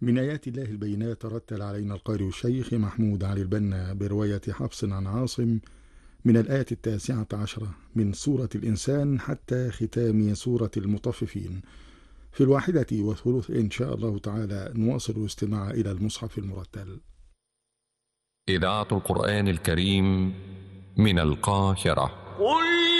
من آيات الله البينات رتل علينا القارئ الشيخ محمود علي البنا برواية حفص عن عاصم من الآية 19 من سورة الإنسان حتى ختام سورة المطففين. في 1:30 إن شاء الله تعالى نواصل الاستماع إلى المصحف المرتل. إذاعة القرآن الكريم من القاهرة.